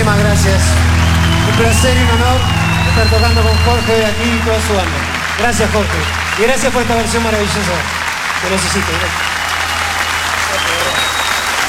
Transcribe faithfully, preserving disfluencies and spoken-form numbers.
Muchísimas gracias. Un placer y un honor estar tocando con Jorge hoy aquí y toda su banda. Gracias, Jorge. Y gracias por esta versión maravillosa que necesito. Gracias.